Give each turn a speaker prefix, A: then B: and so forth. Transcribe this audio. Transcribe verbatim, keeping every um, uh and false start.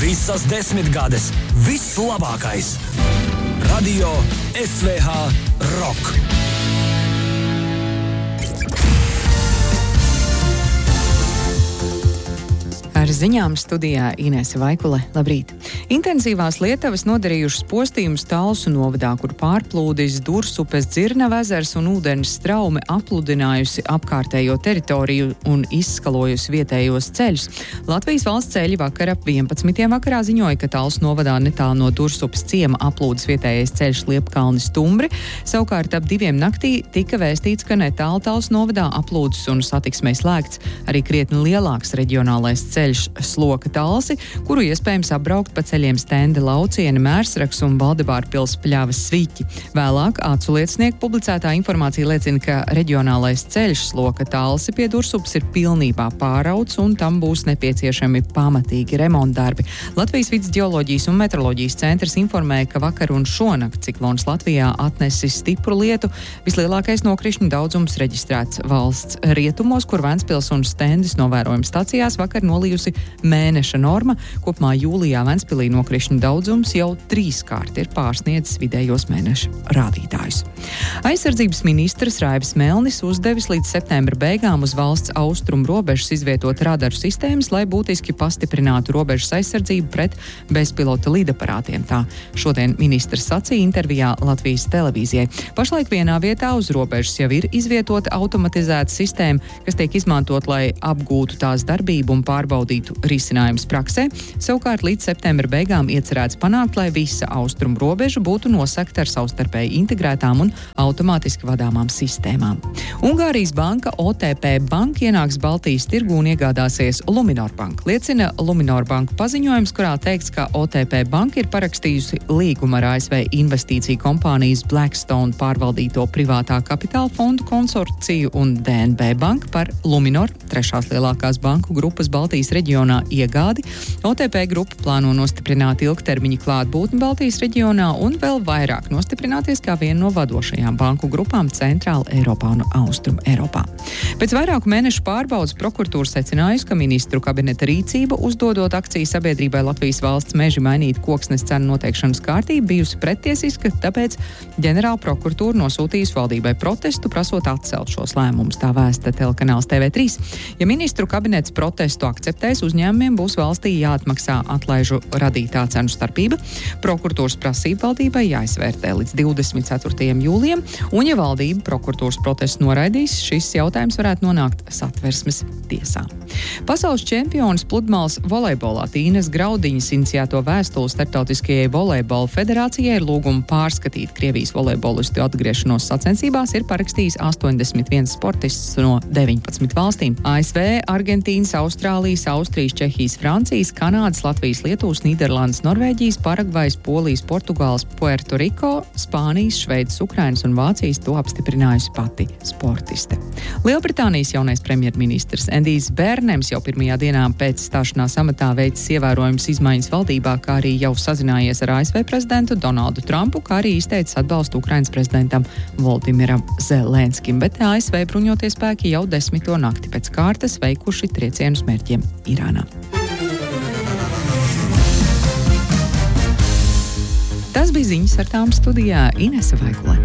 A: Visas desmitgades, viss labākais. Radio S V H Rock.
B: Ar ziņām studijā Inese Vaikule. Labrīt! Intensīvās lietavas nodarījušas postījumus Talsu novadā, kur pārplūdis Dursupes Dzirnava ezers un ūdens straume apludinājusi apkārtējo teritoriju un izskalojusi vietējos ceļus. Latvijas valsts ceļi vakar ap vienpadsmitiem vakarā ziņoja, ka Talsu novadā netālu no Dursupes ciema aplūdis vietējais ceļš Liepkalni Stumbri. Savukārt ap diviem naktī tika vēstīts, ka netālu Talsu novadā aplūdis un satiksmei slēgts arī krietni lielāks reģionālais ceļš Sloka Talsi, kuru iespējams apbraukt pa ceļiem Stende Laucieni, Mērsraks un Valdebārpils Pļavas Sviķi. Vēlāk acu liecinieku publicētā informācija liecina, ka reģionālais ceļš Sloka Talsi pie Dursupes ir pilnībā pārauts un tam būs nepieciešami pamatīgi remontdarbi. Latvijas vides ģeoloģijas un meteoroloģijas centrs informēja, ka vakar un šonakt ciklons Latvijā atnesis stipru lietu. Vislielākais nokrišņu daudzums reģistrēts valsts rietumos, kur Ventspils un Stendes novērojuma stacijās vakar nolījusi mēneša norma. Kopumā jūlijā Ventspilī nokrišņu daudzums jau trīskārt ir pārsniedzis vidējos mēneša rādītājus. Aizsardzības ministrs Raivis Melnis uzdevis līdz septembra beigām uz valsts austrumu robežas izvietot radaru sistēmas, lai būtiski pastiprinātu robežas aizsardzību pret bezpilota lidaparātiem. Tā šodien ministrs sacīja intervijā Latvijas televīzijai. Pašlaik vienā vietā uz robežas jau ir izvietota automatizēta sistēma, kas tiek izmantot, lai apgūtu tās darbību un pārbaudītu risinājumus praksē. Savukārt līdz septembra beigām iecerēts panākt, lai visa austrumu robeža būtu nosegta ar savstarpēji integrētām un automātiski vadāmām sistēmām. Ungārijas banka O T P Bank ienāks Baltijas tirgū un iegādāsies Luminor Bank. Liecina Luminor Banka paziņojums, kurā teikts, ka O T P Banka ir parakstījusi līgumu ar A S V investīciju kompānijas Blackstone pārvaldīto privātā kapitāla fondu konsorciju un D N B Banka par Luminor, trešās lielākās banku grupas Baltijas reģionā iegādi. O T P grupa plāno nostiprināt ilgtermiņa klātbūtni Baltijas reģionā un vēl vairāk nostiprināties kā viena no vadošajām banku grupām Centrāla Eiropā un Austrum Eiropā. Pēc vairāku mēnešu pārbaudas prokuratūra secinājusi, ka ministru kabineta rīcība uzdodot akciju sabiedrībai Latvijas valsts meži mainīt koksnes cenu noteikšanas kārtību bijusi prettiesiska, tāpēc ģenerāla prokuratūra nosūtījusi valdībai protestu, prasot atcelt šos lēmumus, tā vēsta telekanāls T V trīs. Ja ministru kabinets protestu akceptēs, uzņēmumiem būs valstī jāatmaksā atlaižu radītā cenu starpība. Prokuratūras prasība valdībai jāizvērtē līdz divdesmit ceturtajam jūlijam, un ja valdība prokuratūras protestu noraidīs, šis jautājums varētu nonākt Satversmes tiesā. Pasaules čempionas pludmales volejbolā Tīnes Graudiņas iniciēto vēstuli Starptautiskajai volejbola federācijai ar lūgumu pārskatīt Krievijas volejbolistu atgriešanos sacensībās ir parakstījis astoņdesmit viens sportists no deviņpadsmit valstīm. A S V, Argentīnas, Austrālijas, Austrijas, Čehijas, Francijas, Kanādas, Latvijas, Lietuvas, Nīderlandes, Norvēģijas, Paragvajas, Polijas, Portugāles, Puertoriko, Spānijas, Šveices, Ukrainas un Vācijas to apstiprinājusi pati sportiste. Lielbritānijas jaunais premjerministrs Endijs Bērnems jau pirmajā dienā pēc stāšanās amatā veicis ievērojams izmaiņas valdībā, kā arī jau sazinājies ar A S V prezidentu Donaldu Trumpu, kā arī izteicis atbalstu Ukrainas prezidentam Volodimiram Zelenskim, bet A S V bruņotie spēki jau desmito nakti pēc kārtas veikuši triecienus mērķiem Irānā. Tas bija ziņas, ar tām studijā Inese Vaikule.